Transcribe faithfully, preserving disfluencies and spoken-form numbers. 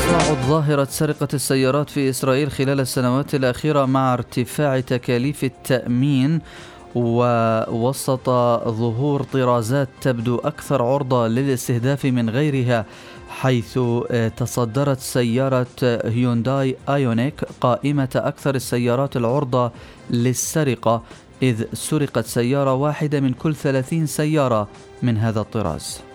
تصاعد ظاهرة سرقة السيارات في إسرائيل خلال السنوات الأخيرة مع ارتفاع تكاليف التأمين، ووسط ظهور طرازات تبدو أكثر عرضة للاستهداف من غيرها، حيث تصدرت سيارة هيونداي آيونيك قائمة أكثر السيارات العرضة للسرقة، إذ سرقت سيارة واحدة من كل ثلاثين سيارة من هذا الطراز.